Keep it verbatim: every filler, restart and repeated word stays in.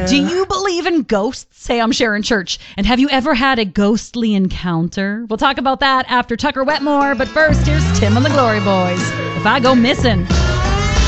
Do you believe in ghosts? Hey, I'm Sharon Church. And have you ever had a ghostly encounter? We'll talk about that after Tucker Wetmore. But first, here's Tim and the Glory Boys. If I Go Missing.